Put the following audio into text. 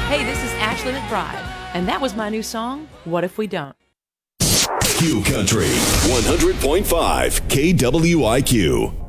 Hey, this is Ashley McBride, and that was my new song, What If We Don't? Q Country 100.5 KWIQ.